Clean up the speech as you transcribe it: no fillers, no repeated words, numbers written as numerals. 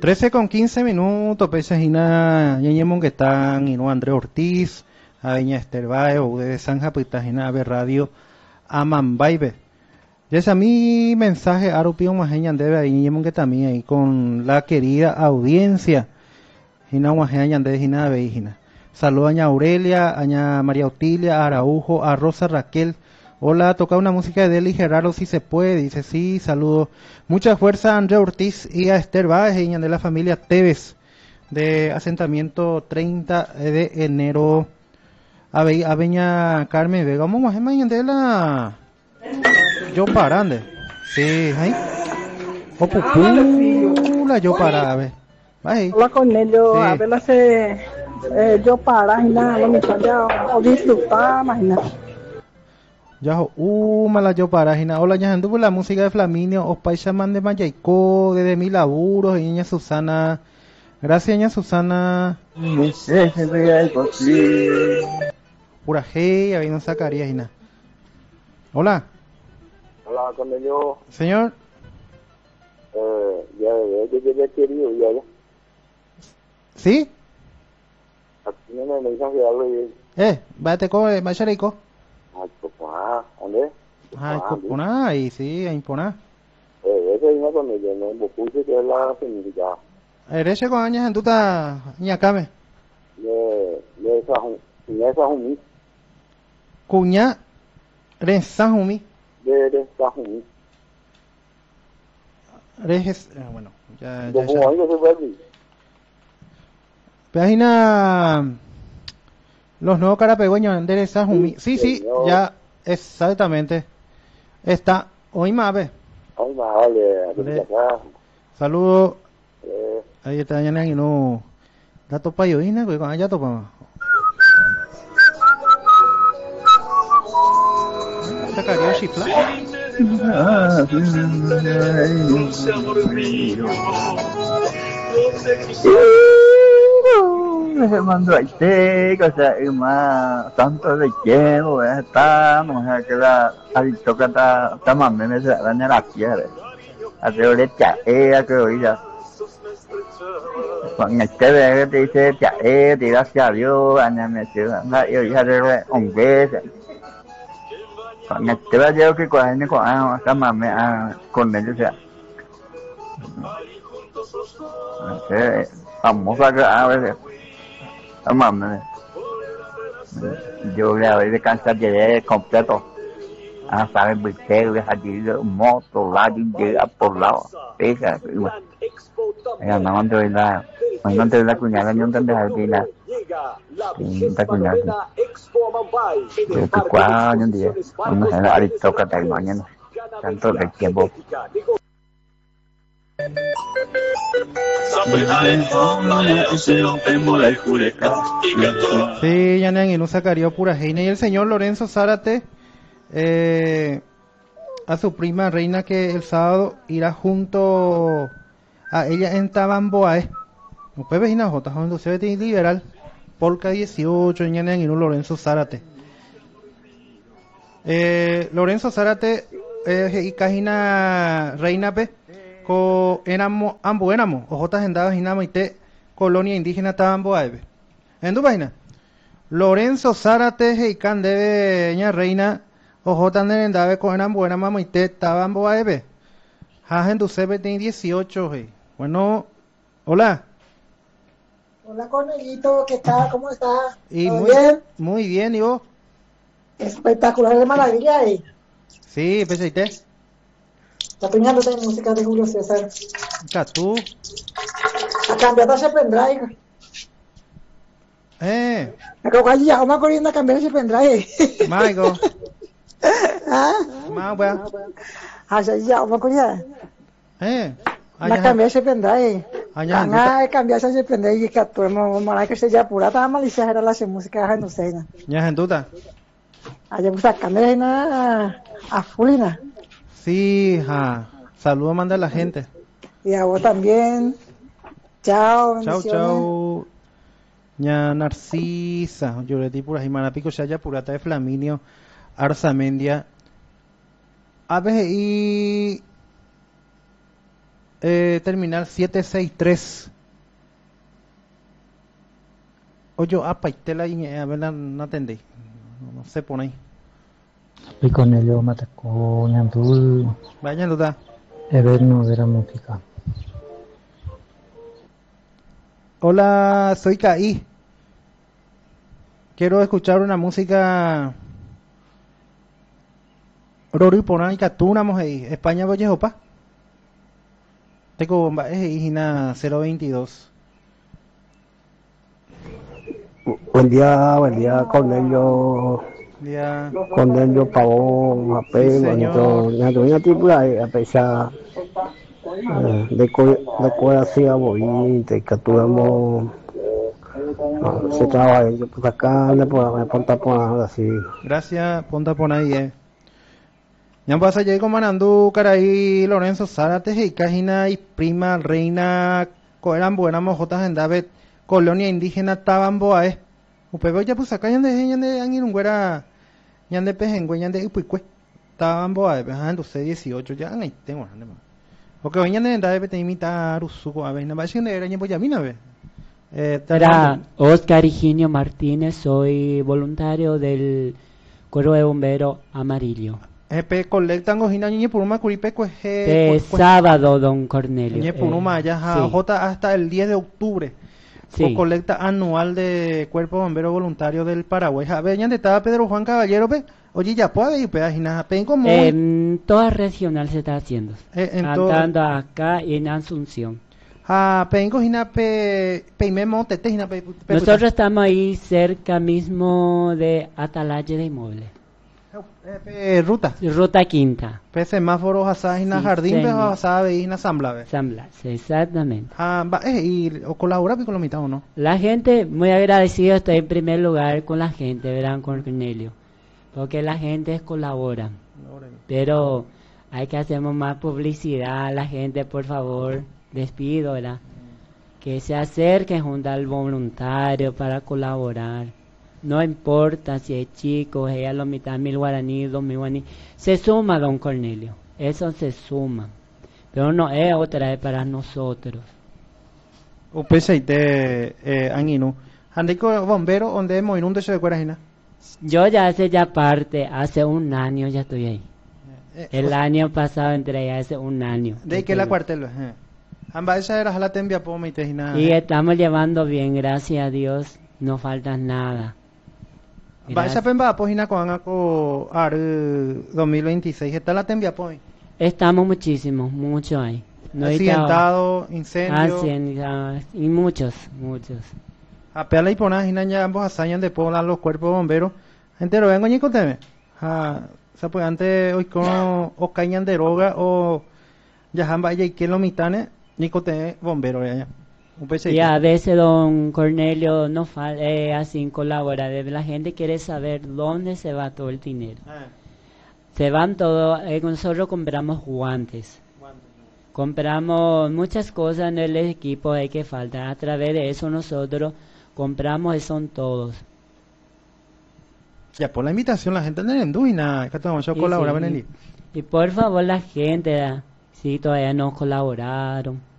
13:15, pesajina Ñeñemon que están y no Andrés Ortiz, Aveña Esterbae, o de Sanja Pitagina Ave Radio Amambaibe. Ya es a mi mensaje Arupio Majeñan debe ahí Ñeñemon que también ahí con la querida audiencia. Hina Majeñan de Hina Veijina. Saludos a Ña Aurelia, a Ña María Otilia, a Araujo, a Rosa Raquel. Hola, toca una música de Deli Gerardo si se puede, dice sí, saludos. Mucha fuerza a André Ortiz y a Esther Báez y de la familia Tevez de asentamiento 30 de enero. Aveña Carmen Vega, vamos a ver de la yo parande. Sí, ahí. O pupula yo para, a ver. Hola Cornelio, a ver yo para, imagina, lo mismo ya, o disfrutar, imagina. Ya mala yo para hina. Hola ya anduvo la música de Flaminio, os paisaman de Mayaico, de mi laburos, y ña Susana. Gracias ña Susana. Pura hey, ahí nos sacaría hina. Hola. Hola Cornelio. Señor. Ya querido ya. ¿Sí? Aquí no me dicen que hablo bien. Vete con Macharico. ¿Dónde? Copona, y sí, a imponar. Ese es una familia, ¿no? Bocuse que es la familia. Eres con años en tuta ñacame. Cuña Sajumi. Cuña Resajumi. De Sajumi. Bueno, ya. ¿Cómo se puede decir? Página los nuevos carapegüeños de Sajumi. Sí, señor. Ya exactamente. Está hoy más, ve. Hoy más, vale. Saludos. Ahí está ya y no. Da topa yo, ¿no? Con allá topa. Sacaría chifla. Me mandó a este, cosa más tanto de tiempo, está, no sé que la adicto que está más me se la en la quiere. Hace ahorita que oiga. Cuando este bebé te dice te gracias a Dios, aña me ciudad, yo ya de hombre. Cuando este bebé yo que coge con está más me con él sea. Vamos a ver. Mamá, yo le doy de cansar de completo. Sabe el allí moto, lado llega por lado. Fija, no ando la cuñada, no ando la esta cuñada. Que cuál un día, vamos a ver aristócrata y mañana. Tanto del tiempo. Sí, Yanan y no sacaría pura reina. Y el señor Lorenzo Zárate a su prima reina que el sábado irá junto a ella en Tabamboae. No puede ver Jota, donde se ve liberal. Polka 18, Yanan y no Lorenzo Zárate. Lorenzo Zárate y Cajina Reina P. Éramos ojotas endadas y te colonia indígena Tabamboae. En tu página Lorenzo Zárate Heikan debe ña reina ojotas endave con éramos y te Tabamboae. Jajen tu CB 18. Bueno, hola. Hola Cornelito, ¿qué tal? ¿Cómo estás? Y muy bien, ¿y vos? Espectacular, de maravilla. Sí, peseite. Está peinándote en música de Julio César. ¿Tú? A cambiar ese pendrive. Creo que allí ya vamos corriendo a cambiar ese pendrive. Michael. Más bueno. Allí ya vamos corriendo. A cambiar ese pendrive. A cambiar ese pendrive y que actuemos. Mara que se ya pura, está malicia era la música de Janusena. Ya gentuta. Allá gusta cambiar a Fulina. Sí, saludos manda a la gente. Y a vos también. Chao, chao. Ña Narcisa, yo le di pura Jimana Pico, Shaya Purata de Flaminio, Arzamendia. A ver, y terminal 763. Oye, paitela y a ver, no atendí. No se pone ahí. Y con ello me atacó Ñandul. Vaya, duda. Everno de la música. Hola, soy Caí. Quiero escuchar una música. Rori Pona y Catuna, ahí. España, voy a jopa. Tengo bomba, es Igina 022. Buen día, Cornelio. Día. Cornelio Pavón, Sí, señor. Ña tipo a pesar de coisa assim a boí, te capturamos se trabaja yo pues acá me ponta por así. Gracias, ponta por ahí, Ya pasa ya con Manandú, Caraí, Lorenzo Zárate, y Cajina y Prima, Reina, eran buenas mojotas en David, colonia indígena Tabamboa, Upego ya pues acá yande Anguera, yande Pejengüe, yande Upuicue, Tabamboa, entonces 18, ya ahí tengo, porque hoy yande en David te imita Rusuco, a ver, no va a decir era ya pues a ver. Era Oscar Higinio Martínez, soy voluntario del Cuerpo de Bombero Amarillo. Colectan gojina ñe por una curipe sábado, don Cornelio. Ñe por una ya J hasta el 10 de octubre. Sí. Colecta anual de Cuerpo Bombero Voluntario del Paraguay. A ver, ¿dónde estaba Pedro Juan Caballero? Oye, ya puede ir pedajina. En toda regional se está haciendo. Andando acá y en Asunción. Nosotros estamos ahí cerca mismo de Atalaya de Inmuebles. Ruta Quinta. Semáforos asajina jardín, pero asajina Sambla. Sambla, exactamente. ¿Y colabora con la mitad o no? La gente, muy agradecido, estoy en primer lugar con la gente, ¿verdad, Cornelio? Porque la gente colabora. Pero hay que hacer más publicidad a la gente, por favor. Despido, ¿verdad? Que se acerquen junto al voluntario para colaborar. No importa si es chico, ella lo mitad 1.000 guaraní, 2.000 guaraní. Se suma, don Cornelio. Eso se suma. Pero no es otra vez para nosotros. Anguino. ¿Andico bombero donde hemos inundado de Cuerajina? Yo ya hace un año ya estoy ahí. El año pasado entré hace un año. ¿De qué la cuartel? Y estamos llevando bien, gracias a Dios, no falta nada. Con 2026, ¿está la tembia pues? Estamos mucho ahí. No accidentado, incendios. Y muchos. Apela y ponas y ambos hazañan de poblar los cuerpos de bomberos. Entero, vengo y conteme. O sea, pues antes hoy con o cañan de droga o ya vaya y que lo mitane. Nicote bombero ya. Y a veces don Cornelio no así colabora. La gente quiere saber dónde se va todo el dinero. Se van todos. Nosotros compramos guantes. Compramos muchas cosas en el equipo que falta. A través de eso nosotros compramos y son todos. Ya por la invitación la gente de Enduina que tomamos yo colaborar en el. Y por favor la gente si todavía no colaboraron.